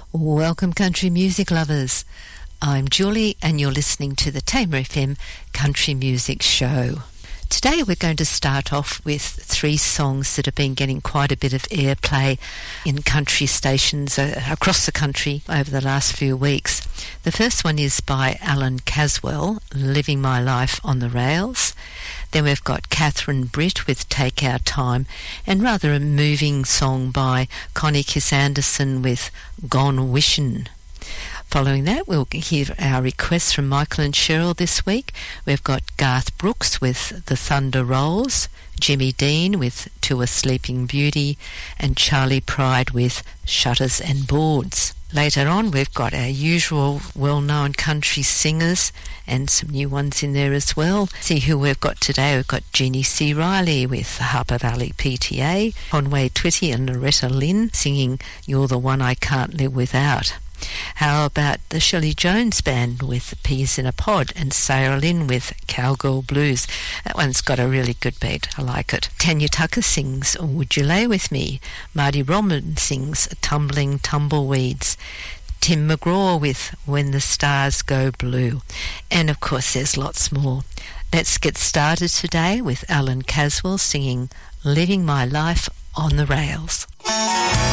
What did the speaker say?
Welcome, country music lovers. I'm Julie and you're listening to the Tamer FM Country Music Show. Today we're going to start off with 3 songs that have been getting quite a bit of airplay in country stations across the country over the last few weeks. The first one is by Alan Caswell, Living My Life on the Rails. Then we've got Catherine Britt with Take Our Time, and rather a moving song by Connie Kiss Anderson with Gone Wishin'. Following that, we'll hear our requests from Michael and Cheryl this week. We've got Garth Brooks with The Thunder Rolls, Jimmy Dean with To a Sleeping Beauty, and Charlie Pride with Shutters and Boards. Later on, we've got our usual well-known country singers and some new ones in there as well. See who we've got today. We've got Jeannie C. Riley with the Harper Valley PTA, Conway Twitty and Loretta Lynn singing You're the One I Can't Live Without. How about the Shelley Jones Band with Peas in a Pod and Sarah Lynn with Cowgirl Blues? That one's got a really good beat. I like it. Tanya Tucker sings Would You Lay With Me? Marty Robbins sings Tumbling Tumbleweeds. Tim McGraw with When the Stars Go Blue. And of course there's lots more. Let's get started today with Alan Caswell singing Living My Life on the Rails.